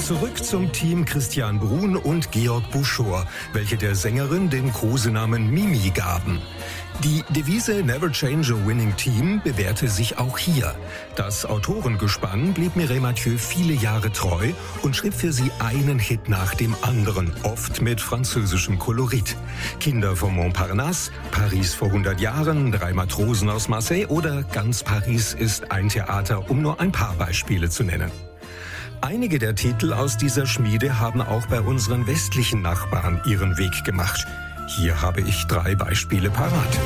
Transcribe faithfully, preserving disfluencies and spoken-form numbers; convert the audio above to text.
Zurück zum Team Christian Bruhn und Georg Buschor, welche der Sängerin den Kosenamen Mimi gaben. Die Devise Never Change a Winning Team bewährte sich auch hier. Das Autorengespann blieb Mireille Mathieu viele Jahre treu und schrieb für sie einen Hit nach dem anderen, oft mit französischem Kolorit. Kinder vom Montparnasse, Paris vor hundert Jahren, Drei Matrosen aus Marseille oder Ganz Paris ist ein Theater, um nur ein paar Beispiele zu nennen. Einige der Titel aus dieser Schmiede haben auch bei unseren westlichen Nachbarn ihren Weg gemacht. Hier habe ich drei Beispiele parat.